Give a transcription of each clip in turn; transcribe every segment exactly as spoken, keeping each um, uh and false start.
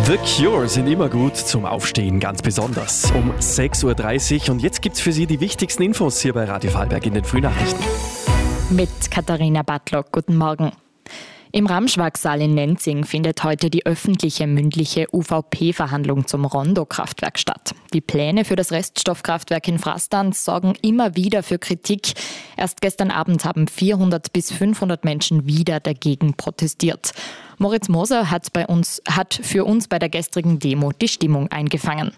The Cure sind immer gut zum Aufstehen, ganz besonders um sechs Uhr dreißig. Und jetzt gibt's für Sie die wichtigsten Infos hier bei Radio Vorarlberg in den Frühnachrichten. Mit Katharina Bartlock, guten Morgen. Im Ramschwag-Saal in Nenzing findet heute die öffentliche mündliche U V P-Verhandlung zum Rondo-Kraftwerk statt. Die Pläne für das Reststoffkraftwerk in Frastanz sorgen immer wieder für Kritik. Erst gestern Abend haben vierhundert bis fünfhundert Menschen wieder dagegen protestiert. Moritz Moser hat, bei uns, hat für uns bei der gestrigen Demo die Stimmung eingefangen.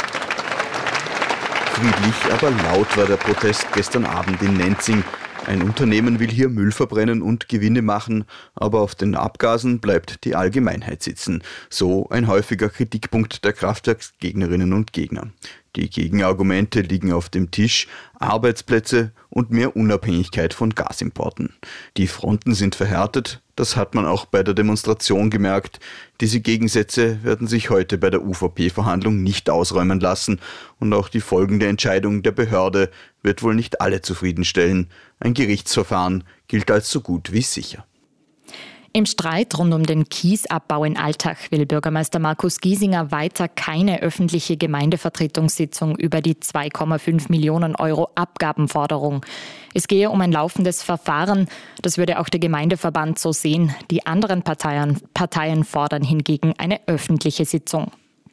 Friedlich, aber laut war der Protest gestern Abend in Nenzing. Ein Unternehmen will hier Müll verbrennen und Gewinne machen, aber auf den Abgasen bleibt die Allgemeinheit sitzen. So ein häufiger Kritikpunkt der Kraftwerksgegnerinnen und Gegner. Die Gegenargumente liegen auf dem Tisch: Arbeitsplätze und mehr Unabhängigkeit von Gasimporten. Die Fronten sind verhärtet, das hat man auch bei der Demonstration gemerkt. Diese Gegensätze werden sich heute bei der U V P-Verhandlung nicht ausräumen lassen und auch die folgende Entscheidung der Behörde wird wohl nicht alle zufriedenstellen. Ein Gerichtsverfahren gilt als so gut wie sicher. Im Streit rund um den Kiesabbau in Altach will Bürgermeister Markus Giesinger weiter keine öffentliche Gemeindevertretungssitzung über die zwei Komma fünf Millionen Euro Abgabenforderung. Es gehe um ein laufendes Verfahren. Das würde auch der Gemeindeverband so sehen. Die anderen Parteien, Parteien fordern hingegen eine öffentliche Sitzung.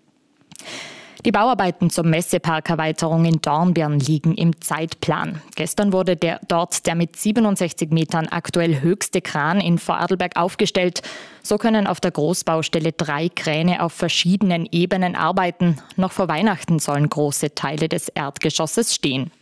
Die Bauarbeiten zur Messeparkerweiterung in Dornbirn liegen im Zeitplan. Gestern wurde der, dort der mit siebenundsechzig Metern aktuell höchste Kran in Vorarlberg aufgestellt. So können auf der Großbaustelle drei Kräne auf verschiedenen Ebenen arbeiten. Noch vor Weihnachten sollen große Teile des Erdgeschosses stehen.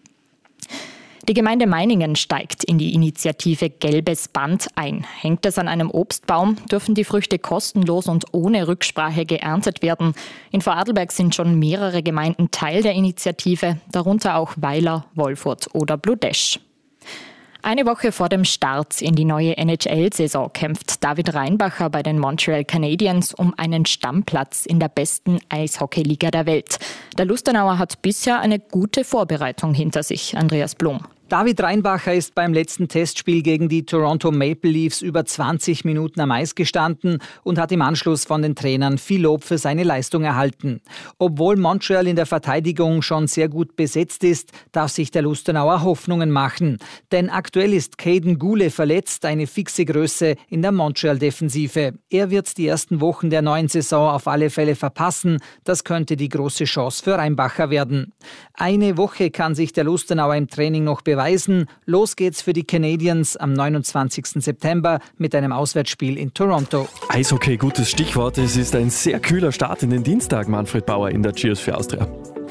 Die Gemeinde Meiningen steigt in die Initiative Gelbes Band ein. Hängt es an einem Obstbaum, dürfen die Früchte kostenlos und ohne Rücksprache geerntet werden. In Vorarlberg sind schon mehrere Gemeinden Teil der Initiative, darunter auch Weiler, Wolfurt oder Bludesch. Eine Woche vor dem Start in die neue N H L-Saison kämpft David Reinbacher bei den Montreal Canadiens um einen Stammplatz in der besten Eishockeyliga der Welt. Der Lustenauer hat bisher eine gute Vorbereitung hinter sich. Andreas Blum. David Reinbacher ist beim letzten Testspiel gegen die Toronto Maple Leafs über zwanzig Minuten am Eis gestanden und hat im Anschluss von den Trainern viel Lob für seine Leistung erhalten. Obwohl Montreal in der Verteidigung schon sehr gut besetzt ist, darf sich der Lustenauer Hoffnungen machen. Denn aktuell ist Caden Gule verletzt, eine fixe Größe in der Montreal-Defensive. Er wird die ersten Wochen der neuen Saison auf alle Fälle verpassen. Das könnte die große Chance für Reinbacher werden. Eine Woche kann sich der Lustenauer im Training noch beweisen. Los geht's für die Canadiens am neunundzwanzigsten September mit einem Auswärtsspiel in Toronto. Eishockey, gutes Stichwort. Es ist ein sehr kühler Start in den Dienstag, Manfred Bauer in der Cheers für Austria.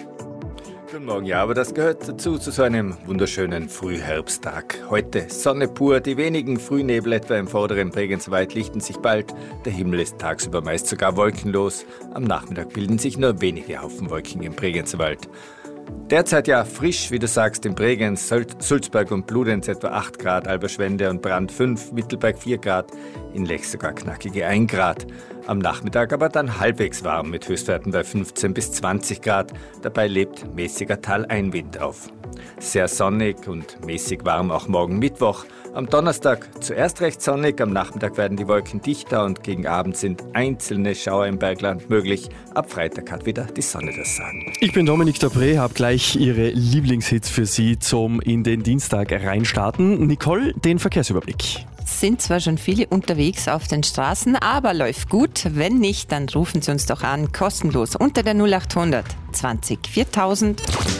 Guten Morgen, ja, aber das gehört dazu, zu so einem wunderschönen Frühherbsttag. Heute Sonne pur, die wenigen Frühnebel etwa im vorderen Bregenzerwald lichten sich bald. Der Himmel ist tagsüber meist sogar wolkenlos. Am Nachmittag bilden sich nur wenige Haufenwolken im Bregenzerwald. Derzeit ja frisch, wie du sagst, in Bregenz, Sulzberg und Bludenz etwa acht Grad, Alberschwende und Brand fünf, Mittelberg vier Grad, in Lech sogar knackige ein Grad. Am Nachmittag aber dann halbwegs warm mit Höchstwerten bei fünfzehn bis zwanzig Grad. Dabei lebt mäßiger Taleinwind auf. Sehr sonnig und mäßig warm auch morgen Mittwoch. Am Donnerstag zuerst recht sonnig, am Nachmittag werden die Wolken dichter und gegen Abend sind einzelne Schauer im Bergland möglich. Ab Freitag hat wieder die Sonne das Sagen. Ich bin Dominik Dabré, habe gleich Ihre Lieblingshits für Sie zum in den Dienstag reinstarten. Nicole, den Verkehrsüberblick. Sind zwar schon viele unterwegs auf den Straßen, aber läuft gut. Wenn nicht, dann rufen Sie uns doch an, kostenlos unter der null acht hundert zwanzig viertausend.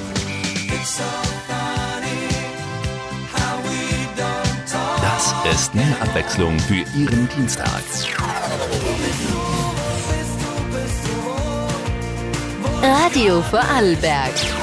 Das ist mehr Abwechslung für Ihren Dienstag. Radio Vorarlberg.